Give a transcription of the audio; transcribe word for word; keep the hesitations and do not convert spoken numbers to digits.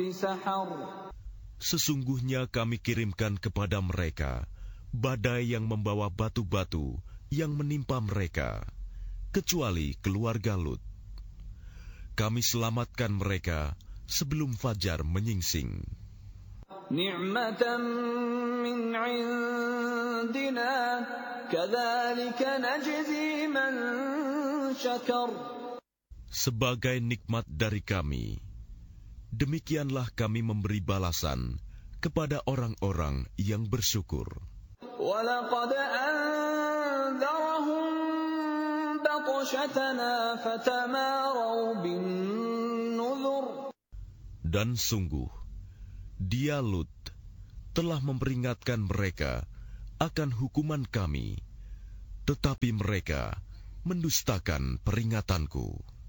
سحر Sesungguhnya kami kirimkan kepada mereka badai yang membawa batu-batu yang menimpa mereka, kecuali keluarga Lut. Kami selamatkan mereka sebelum fajar menyingsing. Ni'matan min 'indina kadzalika najzi man syakar. Sebagai nikmat dari kami, demikianlah kami memberi balasan kepada orang-orang yang bersyukur. وَلَقَدْ أَنذَرَهُم بَطْشَتَنَا فَتَمَارَوْا بِالنُّذُرِ. Dan sungguh, dia Lut telah memperingatkan mereka akan hukuman kami, tetapi mereka mendustakan peringatanku.